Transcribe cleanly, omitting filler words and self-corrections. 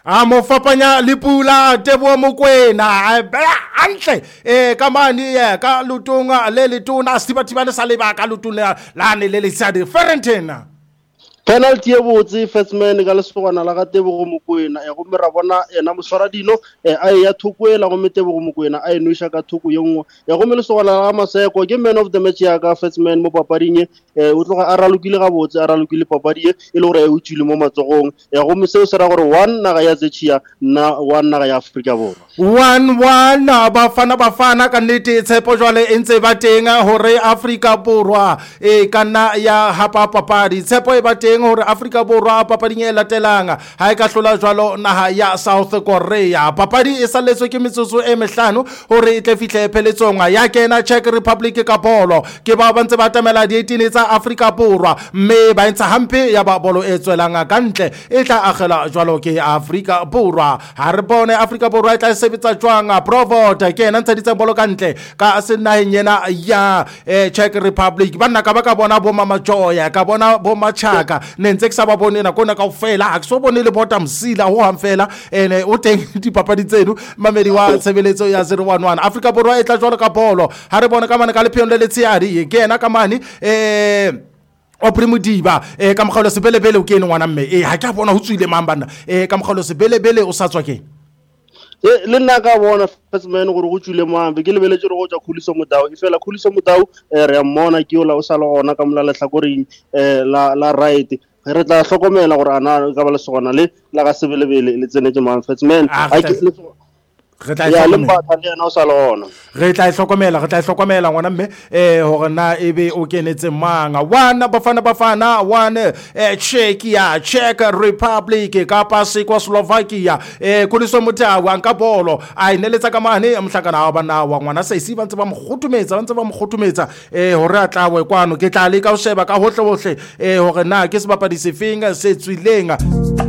a mo fapanya le Pula Teboho Mokoena hantle ka mane ka lutunga le letona Sibatiba le saleba ka lutuna lane le lesadi Ferentena penalty e botse Fatsman ka lesogana la ga Tebogo Mokoena go mera bona ena moswara dino a ya thukwela go Tebogo Mokoena a enoisha ka thuku ye nngwe ya go melesogana la Maseko ke man of the match ya ka Fatsman mo papading o tloga a ralukile ga botse a ralukile papadi e le gore e utswile mo matsogong ya go meseo se ra gore 1 naga ya Zechia na 1 naga ya Afrika Borwa 1-1 bafana ka nnete tshepo jwale e ntse ba teng hore Afrika Borwa e kana ya hapa papadi tshepo e ba teng hore Afrika Borwa papading e latelang ha e ka hlola jwalo naha ya South Korea papadi e saletswe ke metsotso e mehlano hore e tle fihle pheletsong ya kena Czech Republic ka bolo ke ba ntse ba tamela di 18 tsa Afrika Borwa mme ba ntse hampe ya ba bolo e tswelang ka ntle e tla agela jwalo ke Afrika Borwa ha re bone Afrika Borwa e tla sebetsa jwang Provot ke ena ntse ditsa bolo ka ntle ka senaheng yena ya Czech Republic banna ka ba ka bona bo Mama Joya ka bona bo Machaka ne ntse ke sa ba bone na kona ka ofela ha ke so bone le bota msila ho hamfela ene o teng dipapadi tseno mamedi wa tshebeletso ya 011 Afrika Borwa e tla jwalo ka bolo ha re bone ka mane ka lepheo le letsiari ke ena ka mane o Primidiba ka mogalo sebelebele o ke ene ngwana mme ha ke bona ho tswile mambana ka mogalo sebelebele o sa tswa ke le nna ka bona Fatsman gore go tswile mambe ke lebeletse re go tsa Khuliso Mudau e fela Khuliso Mudau re mmona ke ola o sa le gona ka mola lehlakoreng la right re tla hlokomela gore ana ka ba le sogona le la ga sebelebele le tsenetse man Fatsman re tla hlokomela ngwana mme hore na ebe o kenetse manga wana bafana wana Czech Republic ka pasi kwa Slovakia Khuliso Mudau anka bolo a ineletsa ka mane mhlakana wa bana wa ngwana sa isi ba ntse ba mkhutumetsa hore a tlawe kwano ke tla le ka o sheba ka hohle hore na ke sebapadi sefeng se tswileng